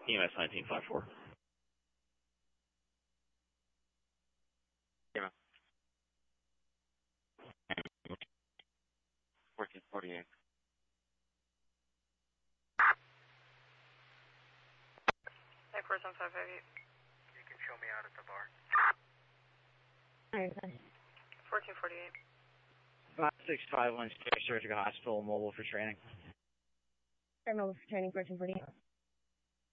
EMS 1954. Yeah. 1448. Hey, 47558. You can show me out at the bar. 1448. 5651 Surgical Hospital, mobile for training. Mobile for training, 1448.